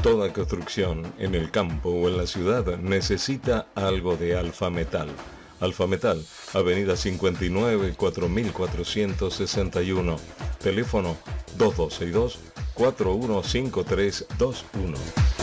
Toda construcción en el campo o en la ciudad necesita algo de Alfa Metal. Alfa Metal, Avenida 59, 4461. Teléfono 2262-415321.